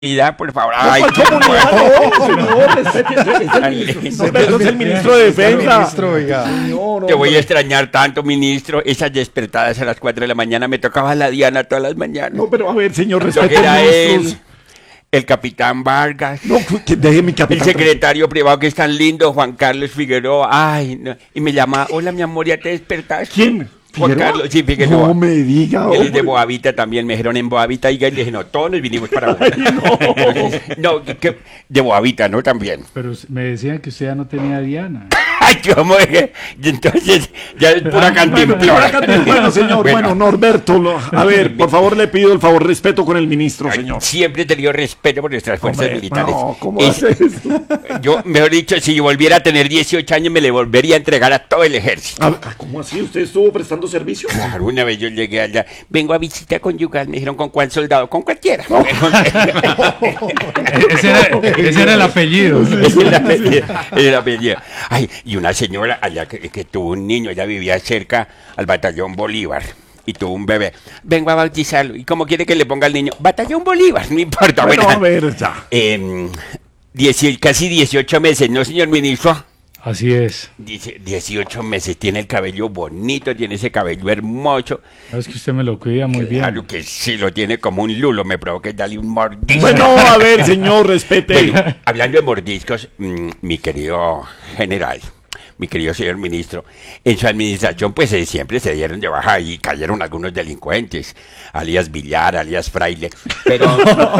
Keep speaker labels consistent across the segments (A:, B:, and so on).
A: comunidad, por favor.
B: No,
A: Ay,
B: ¿cuál comunidad? No, señor, es el ministro de Defensa.
A: te voy a extrañar tanto, ministro. Esas despertadas a las 4 de la mañana me tocaba la Diana todas las mañanas.
B: No, pero a ver, señor,
A: Lo
B: respete
A: que era
B: al
A: él,
B: ministro.
A: el capitán Vargas,
B: No, que deje mi
A: el
B: capitán.
A: secretario privado que es tan lindo, Juan Carlos Figueroa. Ay, no. Y me llama, hola, mi amor, ¿ya te despertaste?
B: ¿Quién?
A: Juan
B: ¿Figueroa?
A: Carlos, sí, Figueroa.
B: No me diga,
A: Él es de
B: hombre.
A: Boavita también, me dijeron en Boavita, y le dije, no, todos nos vinimos para
B: Ay,
A: Bogotá.
B: no.
A: No, de Boavita, ¿no? También.
C: Pero me decían que usted ya no tenía Diana.
A: Ay, ¿cómo es? Y entonces, ya es pura cantimplora.
B: Bueno, señor, bueno, Norberto, a ver, por favor, le pido el favor, respeto con el ministro,
A: Ay,
B: señor.
A: siempre he tenido respeto por nuestras fuerzas
B: Hombre,
A: militares.
B: no, ¿cómo
A: Es-
B: hace eso?
A: Yo, mejor dicho, si yo volviera a tener 18 años, me le volvería a entregar a todo el ejército.
B: A ver, ¿cómo así? ¿Usted estuvo prestando servicio?
A: Claro, una vez yo llegué allá, vengo a visita conyugal, me dijeron, ¿con cuál soldado? Con cualquiera.
C: Ese era el apellido.
A: Es el apellido, es el apellido. Ay, y una señora allá que tuvo un niño, ella vivía cerca al batallón Bolívar y tuvo un bebé. Vengo a bautizarlo. ¿Y cómo quiere que le ponga al niño? Batallón Bolívar, no importa.
B: Bueno,
A: Bueno,
B: a ver, ya.
A: casi 18 meses, ¿no, señor ministro?
C: Así es.
A: Dice, 18 meses, tiene el cabello bonito, tiene ese cabello hermoso.
C: Es que usted me lo cuida muy bien.
A: Claro que sí, lo tiene como un lulo, me provoca darle un mordisco.
B: Bueno, a ver, señor, respete.
A: Bueno, hablando de mordiscos, mi querido general, mi querido señor ministro, en su administración pues siempre se dieron de baja y cayeron algunos delincuentes, alias Villar, alias Fraile, pero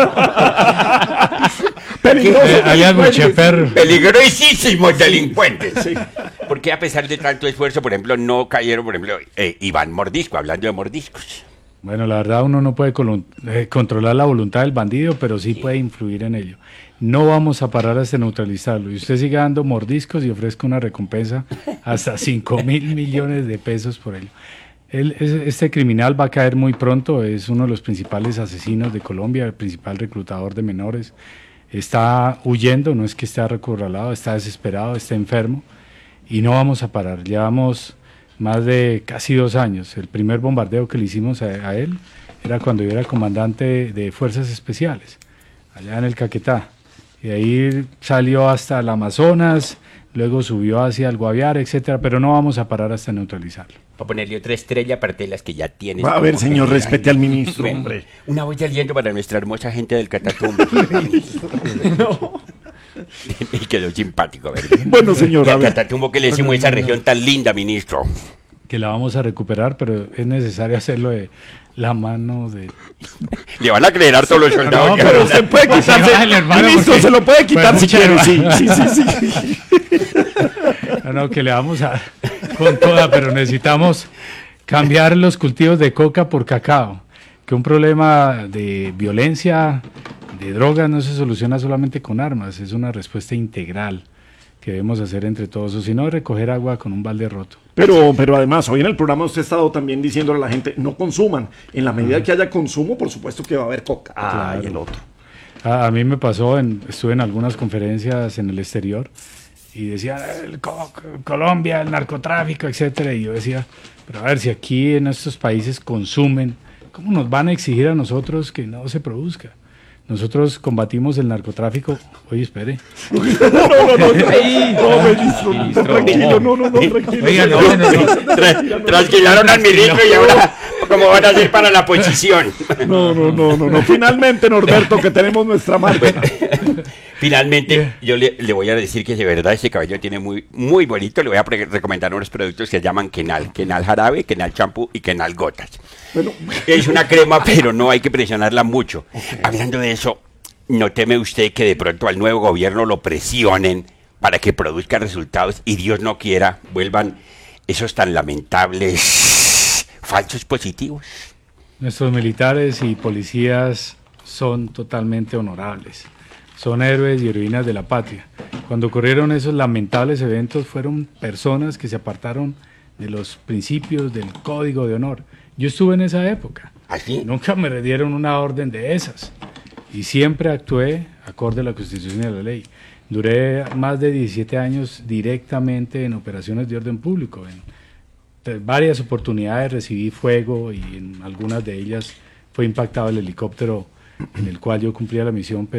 B: Peligroso.
C: Alias Muchefer.
A: peligrosísimos delincuentes.
B: Sí.
A: Porque a pesar de tanto esfuerzo, por ejemplo, no cayeron, por ejemplo, Iván Mordisco, hablando de mordiscos.
C: Bueno, la verdad uno no puede controlar la voluntad del bandido, pero sí puede influir en ello. No vamos a parar hasta neutralizarlo. Y usted sigue dando mordiscos y ofrezca una recompensa hasta 5.000 millones de pesos por ello. Este criminal va a caer muy pronto, es uno de los principales asesinos de Colombia, el principal reclutador de menores. Está huyendo, no es que esté acorralado, está desesperado, está enfermo y no vamos a parar. Llevamos más de casi 2 años. El primer bombardeo que le hicimos a él era cuando yo era comandante de Fuerzas Especiales, allá en el Caquetá. Y de ahí salió hasta el Amazonas, luego subió hacia el Guaviare, etcétera, pero no vamos a parar hasta neutralizarlo.
A: Para ponerle otra estrella aparte de las que ya tienes.
B: A ver,
A: como
B: señor,
A: general.
B: respete al ministro,
A: Bueno,
B: hombre.
A: una olla aliento para nuestra hermosa gente del Catatumbo. Y quedó simpático, ¿verdad?
B: Bueno, señor,
A: Y
B: a
A: al
B: ver.
A: Catatumbo que le decimos esa región tan linda, ministro.
C: Que la vamos a recuperar, pero es necesario hacerlo de la mano de...
A: Le van a creer a todos los soldados.
C: No,
A: que
C: pero
A: van a-
B: Se puede quitarse,
C: Vale, hermano,
B: ministro,
C: porque-
B: se lo puede quitar
C: Bueno,
B: si quiere,
C: muchas
B: sí, sí.
C: No, que le vamos a... con toda, pero necesitamos cambiar los cultivos de coca por cacao. Que un problema de violencia, de drogas, no se soluciona solamente con armas, es una respuesta integral que debemos hacer entre todos, o si no, recoger agua con un balde roto.
B: Pero además, hoy en el programa usted ha estado también diciéndole a la gente, no consuman. En la medida que haya consumo, por supuesto que va a haber coca. Ah, y el otro.
C: A mí me pasó, estuve en algunas conferencias en el exterior y decían, Colombia, el narcotráfico, etcétera, y yo decía, pero a ver, si aquí en estos países consumen, ¿cómo nos van a exigir a nosotros que no se produzca? Nosotros combatimos el narcotráfico. Oye, espere.
B: No, ministro, tranquilo, tranquilo.
C: Oiga, no.
A: Trasquilaron al ministro y ahora, ¿cómo van a hacer para la posición?
B: No. Finalmente, Norberto, que tenemos nuestra marca.
A: Finalmente, yo le voy a decir que de verdad ese cabello tiene muy bonito. Le voy a recomendar unos productos que se llaman Kenal. Kenal jarabe, Kenal champú y Kenal gotas.
B: Bueno,
A: Es una crema, pero no hay que presionarla mucho. Hablando de eso, ¿no teme usted que de pronto al nuevo gobierno lo presionen para que produzca resultados y Dios no quiera vuelvan esos tan lamentables falsos positivos?
C: Nuestros militares y policías son totalmente honorables. Son héroes y heroínas de la patria. Cuando ocurrieron esos lamentables eventos, fueron personas que se apartaron de los principios del código de honor. Yo estuve en esa época.
A: ¿Así?
C: Nunca me dieron una orden de esas. Y siempre actué acorde a la Constitución y a la ley. Duré más de 17 años directamente en operaciones de orden público. En varias oportunidades recibí fuego y en algunas de ellas fue impactado el helicóptero en el cual yo cumplía la misión,